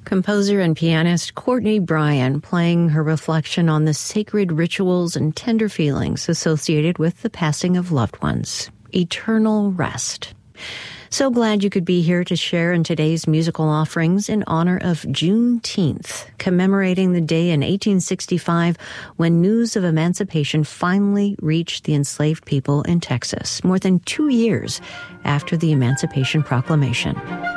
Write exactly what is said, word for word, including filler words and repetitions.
Composer and pianist Courtney Bryan playing her reflection on the sacred rituals and tender feelings associated with the passing of loved ones. Eternal rest. So glad you could be here to share in today's musical offerings in honor of Juneteenth, commemorating the day in eighteen sixty-five when news of emancipation finally reached the enslaved people in Texas, more than two years after the Emancipation Proclamation.